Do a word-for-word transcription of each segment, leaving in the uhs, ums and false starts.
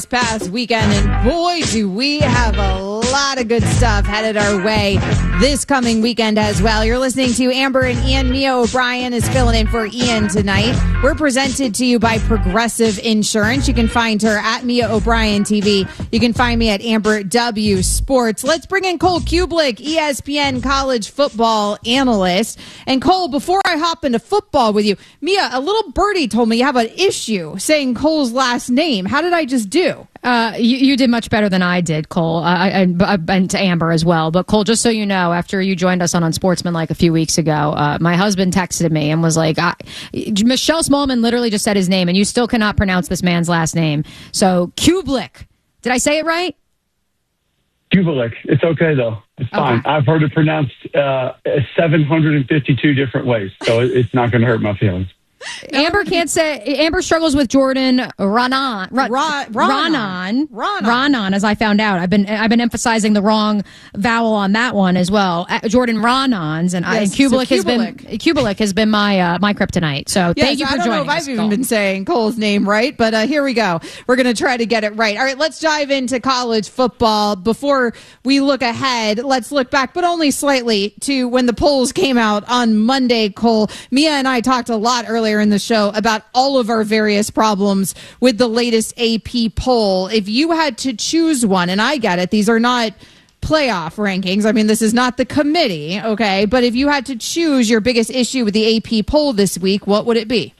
past weekend, and boy, do we have a lot of good stuff headed our way this coming weekend as well. You're listening to Amber and Ian. Mia O'Brien is filling in for Ian tonight. We're presented to you by Progressive Insurance. You can find her at Mia O'Brien T V. You can find me at Amber W Sports. Let's bring in Cole Cubelic, E S P N college football analyst. And Cole, before I hop into football with you, Mia, a little birdie told me you have an issue saying Cole's last name. How did I just do? Uh, you, you did much better than I did, Cole, uh, I, I, and to Amber as well. But Cole, just so you know, after you joined us on Unsportsmanlike a few weeks ago, uh, my husband texted me and was like, I, Michelle Smallman literally just said his name, and you still cannot pronounce this man's last name. So, Cubelic. Did I say it right? Cubelic. It's okay, though. It's fine. Okay. I've heard it pronounced uh, seven hundred fifty-two different ways, so it's not going to hurt my feelings. Amber can't say. Amber struggles with Jordan Raanan. Ra, Ra, Raanan. Raanan. Raanan, as I found out. I've been I've been emphasizing the wrong vowel on that one as well. Uh, Jordan Raanans and, yes, and Cubelic so has been Cubelic has been my uh, my kryptonite. So yes, thank you for I don't joining know if us, I've even Cole. been saying Cole's name right, but uh, here we go. We're going to try to get it right. All right, let's dive into college football. Before we look ahead, let's look back, but only slightly, to when the polls came out on Monday. Cole, Mia and I talked a lot earlier in the show about all of our various problems with the latest A P poll. If you had to choose one, and I get it, these are not playoff rankings. I mean, this is not the committee, okay? But if you had to choose your biggest issue with the A P poll this week, what would it be?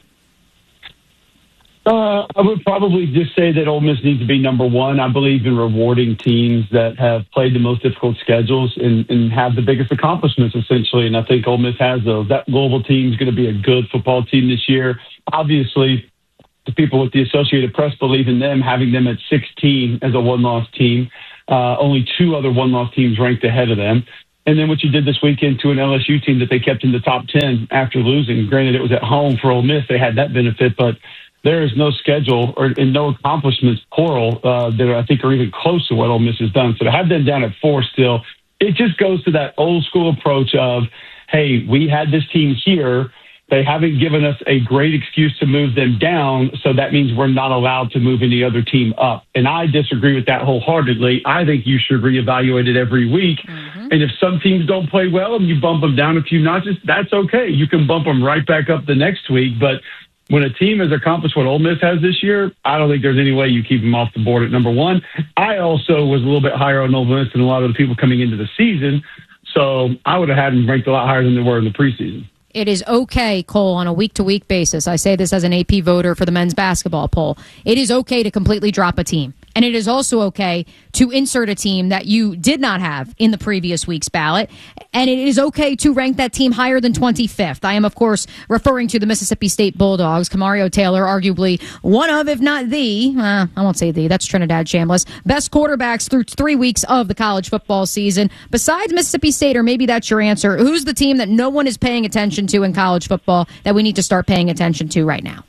Uh, I would probably just say that Ole Miss needs to be number one. I believe in rewarding teams that have played the most difficult schedules and, and have the biggest accomplishments, essentially. And I think Ole Miss has those. That global team is going to be a good football team this year. Obviously, the people with the Associated Press believe in them, having them at sixteen as a one-loss team. Uh, only two other one-loss teams ranked ahead of them. And then what you did this weekend to an L S U team that they kept in the top ten after losing. Granted, it was at home for Ole Miss. They had that benefit, but there is no schedule or and no accomplishments plural uh, that I think are even close to what Ole Miss has done. So to have them down at four still, it just goes to that old school approach of, hey, we had this team here. They haven't given us a great excuse to move them down, so that means we're not allowed to move any other team up. And I disagree with that wholeheartedly. I think you should reevaluate it every week. Mm-hmm. And if some teams don't play well and you bump them down a few notches, that's okay. You can bump them right back up the next week. But when a team has accomplished what Ole Miss has this year, I don't think there's any way you keep them off the board at number one. I also was a little bit higher on Ole Miss than a lot of the people coming into the season, so I would have had them ranked a lot higher than they were in the preseason. It is okay, Cole, on a week-to-week basis. I say this as an A P voter for the men's basketball poll. It is okay to completely drop a team. And it is also okay to insert a team that you did not have in the previous week's ballot. And it is okay to rank that team higher than twenty-fifth. I am, of course, referring to the Mississippi State Bulldogs. Kamario Taylor, arguably one of, if not the, uh, I won't say the, that's Trinidad Chambliss, best quarterbacks through three weeks of the college football season. Besides Mississippi State, or maybe that's your answer, who's the team that no one is paying attention to in college football that we need to start paying attention to right now?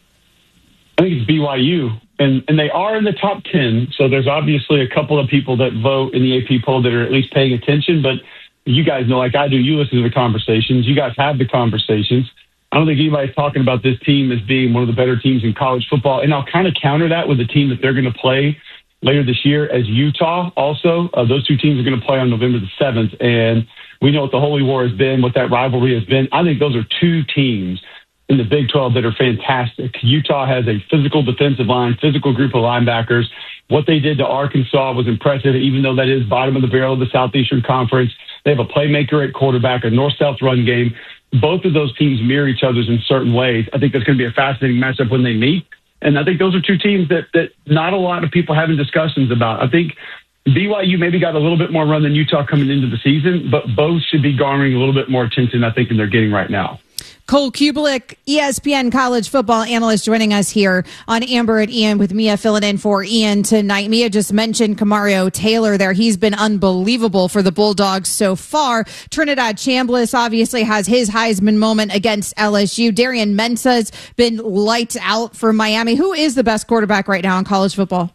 I think it's B Y U, and, and they are in the top ten, so there's obviously a couple of people that vote in the A P poll that are at least paying attention, but you guys know, like I do, you listen to the conversations. You guys have the conversations. I don't think anybody's talking about this team as being one of the better teams in college football, and I'll kind of counter that with the team that they're going to play later this year as Utah also. Uh, those two teams are going to play on November the seventh, and we know what the Holy War has been, what that rivalry has been. I think those are two teams in the Big twelve that are fantastic. Utah has a physical defensive line, physical group of linebackers. What they did to Arkansas was impressive, even though that is bottom of the barrel of the Southeastern Conference. They have a playmaker at quarterback, a north-south run game. Both of those teams mirror each other in certain ways. I think that's going to be a fascinating matchup when they meet. And I think those are two teams that, that not a lot of people having discussions about. I think B Y U maybe got a little bit more run than Utah coming into the season, but both should be garnering a little bit more attention, I think, than they're getting right now. Cole Cubelic, E S P N college football analyst, joining us here on Amber and Ian, with Mia filling in for Ian tonight. Mia just mentioned Kamario Taylor there. He's been unbelievable for the Bulldogs so far. Trinidad Chambliss obviously has his Heisman moment against L S U. Darian Mensah's been lights out for Miami. Who is the best quarterback right now in college football?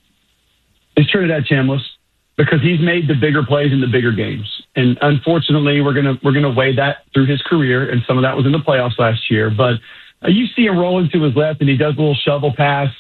It's Trinidad Chambliss, because he's made the bigger plays in the bigger games. And unfortunately, we're going to we're going to weigh that through his career, and some of that was in the playoffs last year. But uh, you see him roll into his left, and he does a little shovel pass.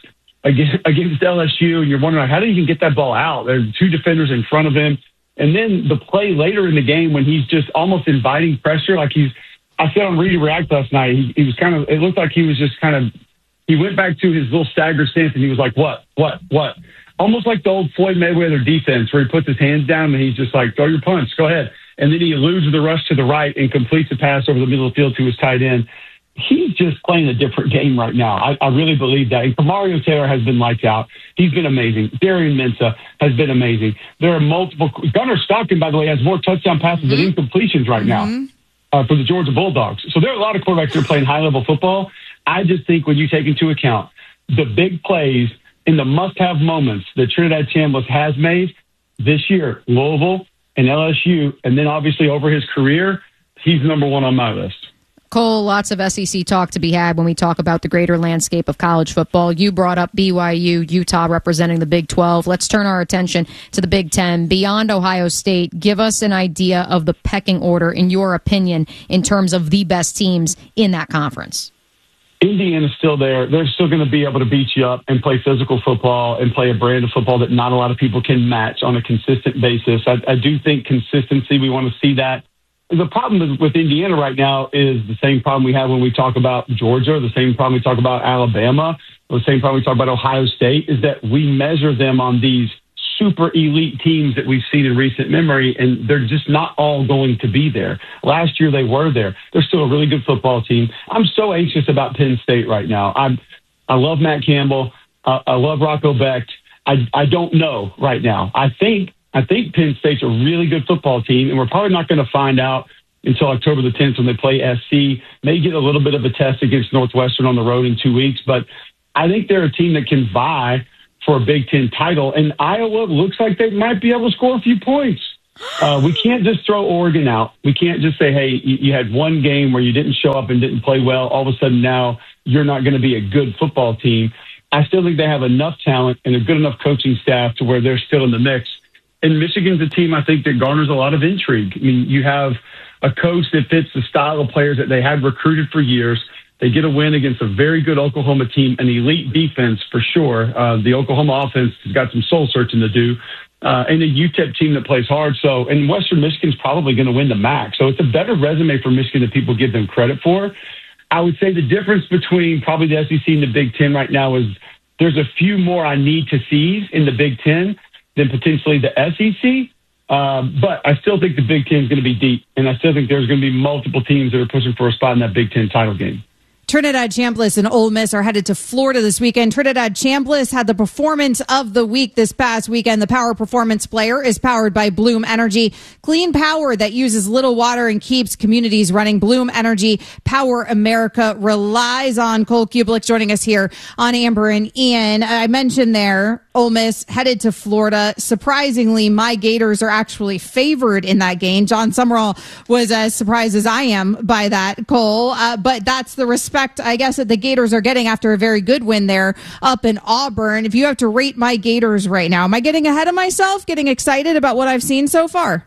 against, against L S U, and you're wondering, how did he even get that ball out? There's two defenders in front of him. And then the play later in the game when he's just almost inviting pressure, like he's, I said on Read and React last night, he, he was kind of, it looked like he was just kind of, he went back to his little staggered stance and he was like, what, what, what? Almost like the old Floyd Mayweather defense where he puts his hands down and he's just like, throw your punch, go ahead. And then he eludes the rush to the right and completes a pass over the middle of the field to his tight end. He's just playing a different game right now. I, I really believe that. And Mario Taylor has been lights out. He's been amazing. Darian Mensah has been amazing. There are multiple. Gunnar Stockton, by the way, has more touchdown passes mm-hmm. than incompletions right mm-hmm. now uh, for the Georgia Bulldogs. So there are a lot of quarterbacks that are playing high-level football. I just think when you take into account the big plays and the must-have moments that Trinidad Chambliss has made this year, Louisville and L S U, and then obviously over his career, he's number one on my list. Cole, lots of S E C talk to be had when we talk about the greater landscape of college football. You brought up B Y U, Utah representing the Big twelve. Let's turn our attention to the Big ten. Beyond Ohio State, give us an idea of the pecking order, in your opinion, in terms of the best teams in that conference. Indiana's still there. They're still going to be able to beat you up and play physical football and play a brand of football that not a lot of people can match on a consistent basis. I, I do think consistency, we want to see that. The problem with Indiana right now is the same problem we have when we talk about Georgia, the same problem we talk about Alabama, or the same problem we talk about Ohio State, is that we measure them on these super elite teams that we've seen in recent memory, and they're just not all going to be there. Last year they were there. They're still a really good football team. I'm so anxious about Penn State right now. I'm, I love Matt Campbell. Uh, I love Rocco Becht. I, I don't know right now. I think I think Penn State's a really good football team, and we're probably not going to find out until October the tenth when they play S C. May get a little bit of a test against Northwestern on the road in two weeks, but I think they're a team that can vie for a Big Ten title, and Iowa looks like they might be able to score a few points. Uh, we can't just throw Oregon out. We can't just say, hey, you, you had one game where you didn't show up and didn't play well. All of a sudden now you're not going to be a good football team. I still think they have enough talent and a good enough coaching staff to where they're still in the mix. And Michigan's a team, I think, that garners a lot of intrigue. I mean, you have a coach that fits the style of players that they had recruited for years. They get a win against a very good Oklahoma team, an elite defense for sure. Uh, the Oklahoma offense has got some soul searching to do. Uh, and a U T E P team that plays hard. So, and Western Michigan's probably going to win the M A C. So it's a better resume for Michigan than people give them credit for. I would say the difference between probably the S E C and the Big Ten right now is there's a few more I need to see in the Big Ten than potentially the S E C. Um, but I still think the Big Ten is going to be deep, and I still think there's going to be multiple teams that are pushing for a spot in that Big Ten title game. Trinidad Chambliss and Ole Miss are headed to Florida this weekend. Trinidad Chambliss had the performance of the week this past weekend. The Power Performance Player is powered by Bloom Energy. Clean power that uses little water and keeps communities running. Bloom Energy, Power America relies on. Cole Kubelik joining us here on Amber and Ian. I mentioned there, Ole Miss headed to Florida. Surprisingly, my Gators are actually favored in that game. John Summerall was as surprised as I am by that, Cole. Uh, but that's the respect, I guess, that the Gators are getting after a very good win there up in Auburn. If you have to rate my Gators right now, am I getting ahead of myself, getting excited about what I've seen so far?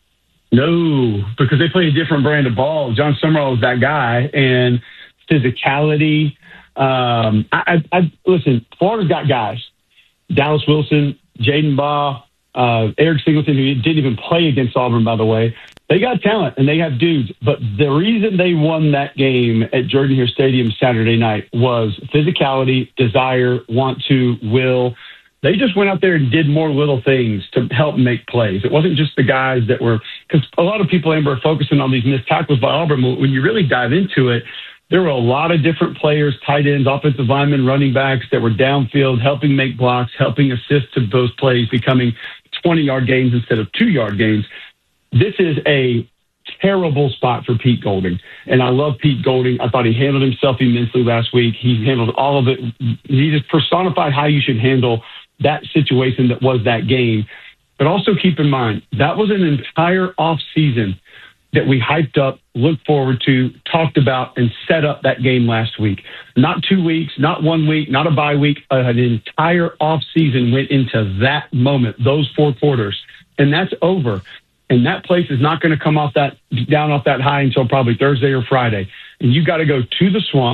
No, because they play a different brand of ball. John Summerall is that guy, and physicality. Um, I, I, I listen, Florida's got guys. Dallas Wilson, Jaden Baugh, uh, Eric Singleton, who didn't even play against Auburn, by the way. They got talent and they have dudes, but the reason they won that game at Jordan-Hare Stadium Saturday night was physicality, desire, want to, will. They just went out there and did more little things to help make plays. It wasn't just the guys that were, because a lot of people, Amber, are focusing on these missed tackles by Auburn. When you really dive into it, there were a lot of different players, tight ends, offensive linemen, running backs that were downfield, helping make blocks, helping assist to those plays, becoming twenty-yard gains instead of two-yard gains. This is a terrible spot for Pete Golding. And I love Pete Golding. I thought he handled himself immensely last week. He handled all of it. He just personified how you should handle that situation that was that game. But also keep in mind, that was an entire off season that we hyped up, looked forward to, talked about, and set up that game last week. Not two weeks, not one week, not a bye week. An entire off season went into that moment, those four quarters. And that's over. And that place is not going to come off that down off that high until probably Thursday or Friday. And you got to go to the swamp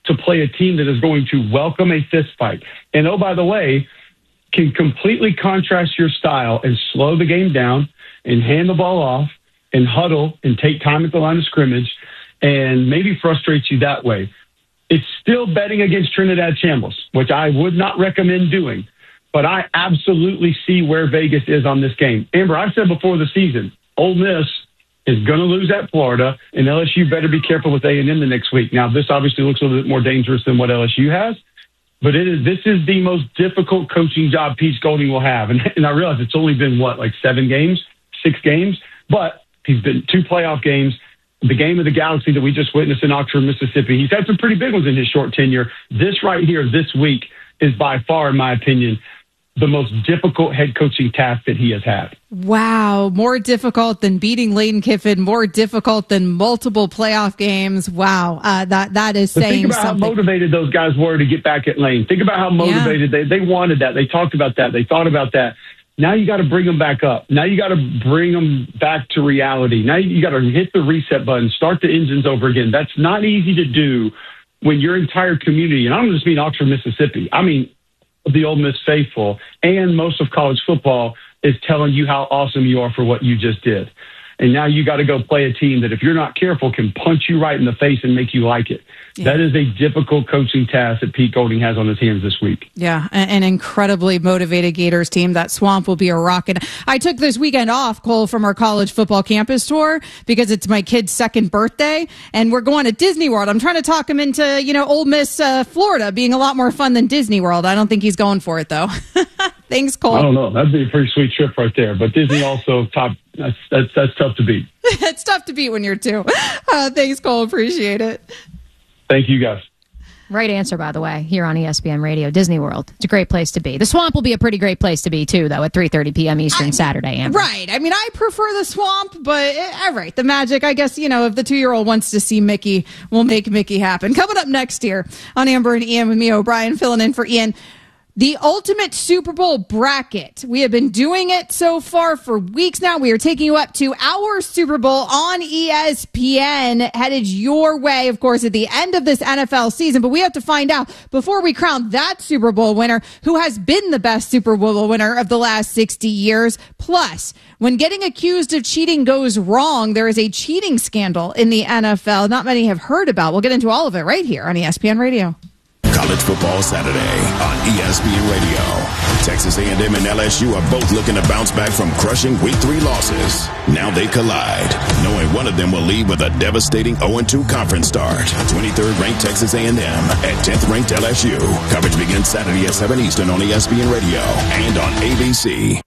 to play a team that is going to welcome a fist fight. And oh, by the way, can completely contrast your style and slow the game down and hand the ball off and huddle and take time at the line of scrimmage and maybe frustrate you that way. It's still betting against Trinidad Shambles, which I would not recommend doing. But I absolutely see where Vegas is on this game. Amber, I said before the season, Ole Miss is going to lose at Florida, and L S U better be careful with A and M the next week. Now, this obviously looks a little bit more dangerous than what L S U has, but it is. This is the most difficult coaching job Pete Golding will have. And, and I realize it's only been, what, like seven games, six games? But he's been two playoff games. The game of the galaxy that we just witnessed in Oxford, Mississippi. He's had some pretty big ones in his short tenure. This right here, this week, is by far, in my opinion, the most difficult head coaching task that he has had. Wow. More difficult than beating Lane Kiffin, more difficult than multiple playoff games. Wow. Uh, that, that is but saying think about something. How motivated those guys were to get back at Lane. Think about how motivated yeah. they, they wanted that. They talked about that. They thought about that. Now you got to bring them back up. Now you got to bring them back to reality. Now you got to hit the reset button, start the engines over again. That's not easy to do when your entire community, and I don't just mean Oxford, Mississippi. I mean, the Ole Miss faithful and most of college football is telling you how awesome you are for what you just did. And now you got to go play a team that, if you're not careful, can punch you right in the face and make you like it. Yeah. That is a difficult coaching task that Pete Golding has on his hands this week. Yeah, an incredibly motivated Gators team. That Swamp will be a rocket. I took this weekend off, Cole, from our college football campus tour because it's my kid's second birthday, and we're going to Disney World. I'm trying to talk him into, you know, Ole Miss, uh, Florida being a lot more fun than Disney World. I don't think he's going for it, though. Thanks, Cole. I don't know. That'd be a pretty sweet trip right there. But Disney also top. That's that's that's tough to beat. It's tough to beat when you're two. Uh, thanks, Cole. Appreciate it. Thank you, guys. Right answer, by the way, here on E S P N Radio. Disney World. It's a great place to be. The Swamp will be a pretty great place to be, too, though, at three thirty p.m. Eastern I, Saturday. Amber. Right. I mean, I prefer the Swamp, but eh, all right, the Magic, I guess, you know, if the two-year-old wants to see Mickey, we'll make Mickey happen. Coming up next year on Amber and Ian with me, O'Brien, filling in for Ian. The ultimate Super Bowl bracket. We have been doing it so far for weeks now. We are taking you up to our Super Bowl on E S P N, headed your way, of course, at the end of this N F L season. But we have to find out, before we crown that Super Bowl winner, who has been the best Super Bowl winner of the last sixty years. Plus, when getting accused of cheating goes wrong, there is a cheating scandal in the N F L not many have heard about. We'll get into all of it right here on E S P N Radio. College Football Saturday on E S P N Radio. Texas A and M and L S U are both looking to bounce back from crushing Week three losses. Now they collide, knowing one of them will leave with a devastating oh and two conference start. twenty-third ranked Texas A and M at tenth ranked L S U. Coverage begins Saturday at seven Eastern on E S P N Radio and on A B C.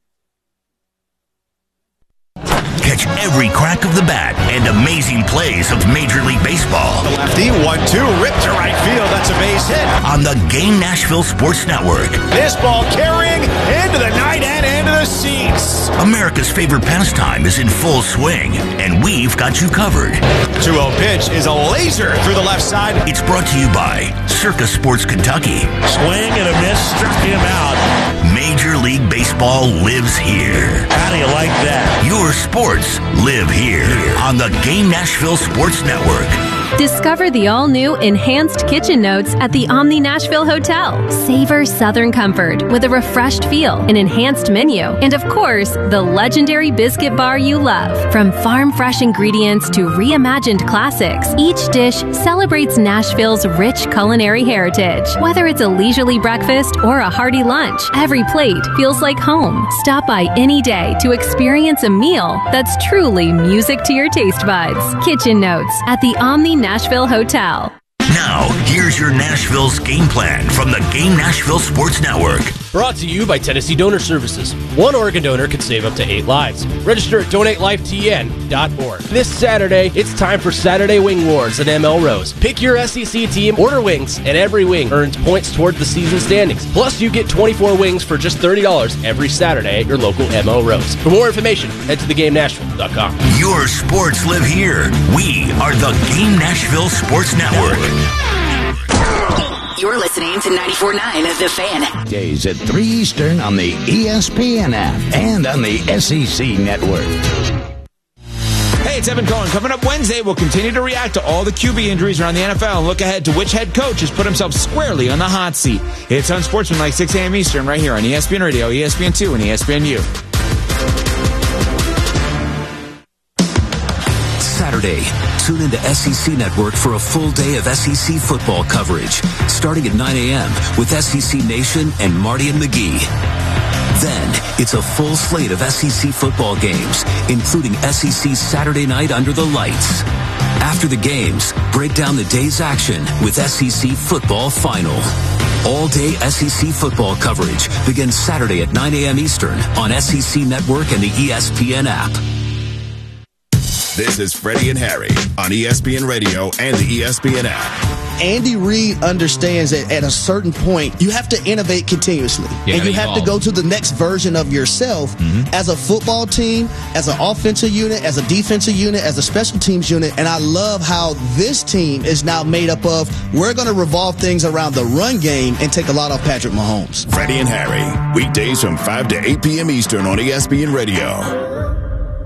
Catch every crack of the bat and amazing plays of Major League Baseball. The lefty, one two, ripped to right field. That's a base hit. On the Game Nashville Sports Network. This ball carrying into the night and into the seats. America's favorite pastime is in full swing, and we've got you covered. two oh pitch is a laser through the left side. It's brought to you by Circa Sports Kentucky. Swing and a miss, struck him out. Major League Baseball lives here. How do you like that? Your sports live here on the Game Nashville Sports Network. Discover the all-new Enhanced Kitchen Notes at the Omni Nashville Hotel. Savor Southern comfort with a refreshed feel, an enhanced menu, and of course, the legendary biscuit bar you love. From farm-fresh ingredients to reimagined classics, each dish celebrates Nashville's rich culinary heritage. Whether it's a leisurely breakfast or a hearty lunch, every plate feels like home. Stop by any day to experience a meal that's truly music to your taste buds. Kitchen Notes at the Omni Nashville Hotel. Now, here's your Nashville's game plan from the Game Nashville Sports Network. Brought to you by Tennessee Donor Services. One organ donor could save up to eight lives. Register at donate life T N dot org. This Saturday, it's time for Saturday Wing Wars at M L Rose. Pick your S E C team, order wings, and every wing earns points toward the season standings. Plus, you get twenty-four wings for just thirty dollars every Saturday at your local M L Rose. For more information, head to the game nashville dot com. Your sports live here. We are the Game Nashville Sports Network. You're listening to ninety-four point nine of The Fan. Days at three Eastern on the E S P N app and on the S E C network. Hey, it's Evan Cohen. Coming up Wednesday, we'll continue to react to all the Q B injuries around the N F L and look ahead to which head coach has put himself squarely on the hot seat. It's Unsportsmanlike, six a.m. Eastern, right here on E S P N Radio, E S P N two, and E S P N U. Saturday, tune into S E C Network for a full day of S E C football coverage, starting at nine a.m. with S E C Nation and Marty and McGee. Then, it's a full slate of S E C football games, including S E C Saturday Night Under the Lights. After the games, break down the day's action with S E C Football Final. All-day S E C football coverage begins Saturday at nine a.m. Eastern on S E C Network and the E S P N app. This is Freddie and Harry on E S P N Radio and the E S P N app. Andy Reid understands that at a certain point, you have to innovate continuously. Yeah, and you have evolve. to go to the next version of yourself Mm-hmm. as a football team, as an offensive unit, as a defensive unit, as a special teams unit. And I love how this team is now made up of, we're going to revolve things around the run game and take a lot off Patrick Mahomes. Freddie and Harry, weekdays from five to eight p.m. Eastern on E S P N Radio.